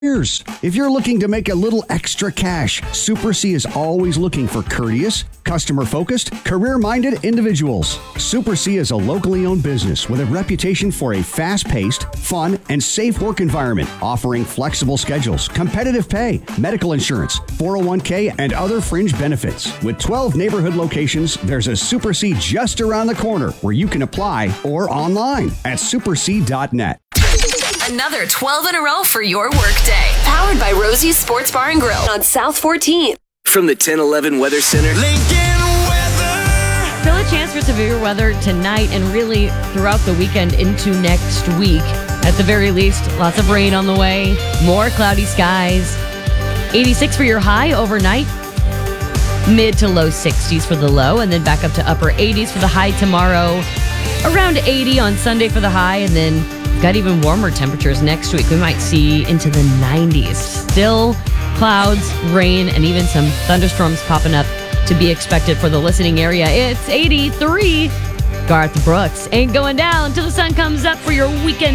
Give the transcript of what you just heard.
If you're looking to make a little extra cash, Super C is always looking for courteous, customer-focused, career-minded individuals. Super C is a locally owned business with a reputation for a fast-paced, fun, and safe work environment, offering flexible schedules, competitive pay, medical insurance, 401k, and other fringe benefits. With 12 neighborhood locations, there's a Super C just around the corner where you can apply or online at superc.net. Another 12 in a row for your workday. Powered by Rosie's Sports Bar and Grill on South 14th. From the 1011 Weather Center. Lincoln weather. Still a chance for severe weather tonight and really throughout the weekend into next week. At the very least, lots of rain on the way, more cloudy skies. 86 for your high overnight. Mid to low 60s for the low, and then back up to upper 80s for the high tomorrow. Around 80 on Sunday for the high, and then got even warmer temperatures next week. We might see into the 90s. Still clouds, rain, and even some thunderstorms popping up to be expected for the listening area. It's 83. Garth Brooks ain't going down till the sun comes up for your weekend.